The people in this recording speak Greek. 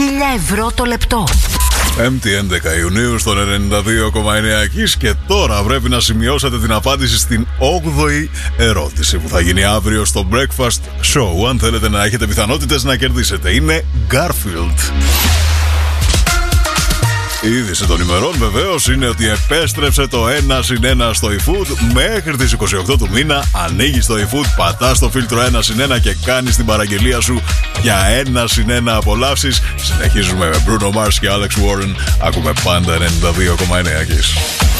1.000 € το λεπτό. 5η 11 Ιουνίου στον 92,9 Κις. Και τώρα πρέπει να σημειώσετε την απάντηση στην 8η ερώτηση που θα γίνει αύριο στο Breakfast Show. Αν θέλετε να έχετε πιθανότητες να κερδίσετε, είναι Garfield. Η είδηση των ημερών βεβαίως είναι ότι επέστρεψε το 1+1 στο eFood. Μέχρι τις 28 του μήνα ανοίγεις το eFood, πατάς το φίλτρο 1+1 και κάνεις την παραγγελία σου για 1+1 απολαύσεις. Συνεχίζουμε με Bruno Mars και Alex Warren. Ακούμε πάντα 92,9 Kiss.